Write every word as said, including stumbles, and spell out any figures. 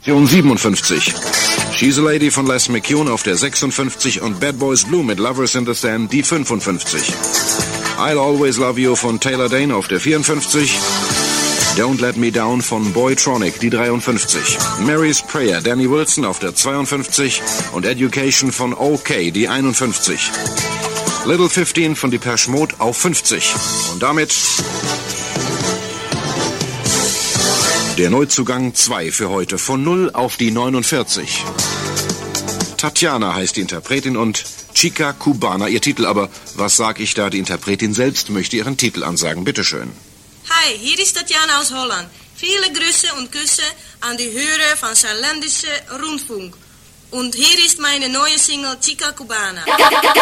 siebenundfünfzig. She's a Lady von Les McCune auf der sechsundfünfzig und Bad Boys Blue mit Lovers in the Stand die fünfundfünfzig. I'll Always Love You von Taylor Dane auf der vierundfünfzig. Don't Let Me Down von Boytronic die dreiundfünfzig. Mary's Prayer Danny Wilson auf der zweiundfünfzig und Education von OK die einundfünfzig. Little fünfzehn von Depeche Mode auf fünfzig. Und damit der Neuzugang zwei für heute von null auf die neunundvierzig. Tatjana heißt die Interpretin und Chica Cubana ihr Titel. Aber was sag ich da? Die Interpretin selbst möchte ihren Titel ansagen. Bitteschön. Hi, hier ist Tatjana aus Holland. Viele Grüße und Küsse an die Hörer von Saarländische Rundfunk. Und hier ist meine neue Single Chica Cubana.